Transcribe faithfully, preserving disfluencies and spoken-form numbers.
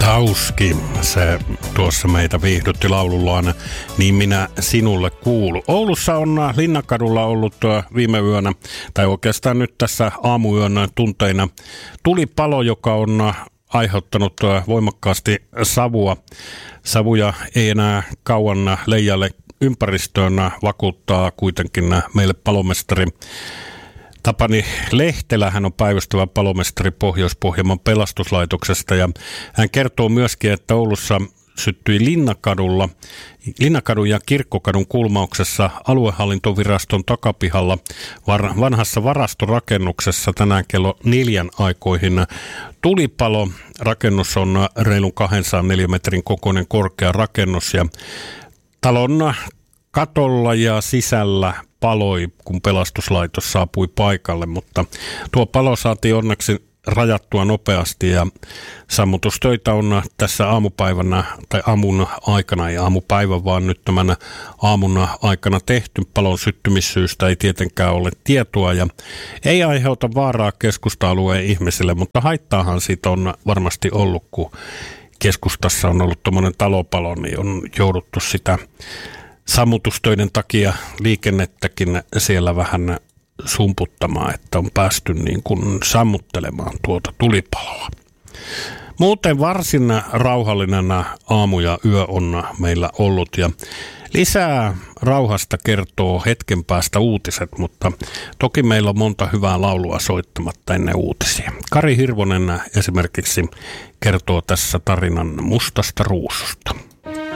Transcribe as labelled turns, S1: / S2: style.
S1: Tauski, se tuossa meitä viihdytti laulullaan, niin minä sinulle kuulu. Oulussa on Linnankadulla ollut viime yönä, tai oikeastaan nyt tässä aamuyön tunteina, tulipalo, joka on aiheuttanut voimakkaasti savua. Savuja ei enää kauan leijalle ympäristöön, vakuuttaa kuitenkin meille palomestari Tapani Lehtelä. Hän on päivystävä palomestari Pohjois-Pohjanmaan pelastuslaitoksesta ja hän kertoo myöskin, että Oulussa syttyi Linnankadulla, Linnankadun ja Kirkkokadun kulmauksessa aluehallintoviraston takapihalla vanhassa varastorakennuksessa tänään kello neljän aikoihin tulipalo. Rakennus on reilun kaksisataa neliömetrin kokoinen korkea rakennus ja talon katolla ja sisällä paloi, kun pelastuslaitos saapui paikalle, mutta tuo palo saatiin onneksi rajattua nopeasti ja sammutustöitä on tässä aamupäivänä tai aamun aikana, ei aamupäivän vaan nyt tämän aamun aikana tehty. Palon syttymissyystä ei tietenkään ole tietoa ja ei aiheuta vaaraa keskusta-alueen ihmisille, mutta haittaahan siitä on varmasti ollut, kun keskustassa on ollut tuommoinen talopalo, niin on jouduttu sitä sammutustöiden takia liikennettäkin siellä vähän sumputtamaan, että on päästy niin kuin sammuttelemaan tuota tulipaloa. Muuten varsin rauhallinen aamu ja yö on meillä ollut ja lisää rauhasta kertoo hetken päästä uutiset, mutta toki meillä on monta hyvää laulua soittamatta ennen uutisia. Kari Hirvonen esimerkiksi kertoo tässä tarinan Mustasta ruususta.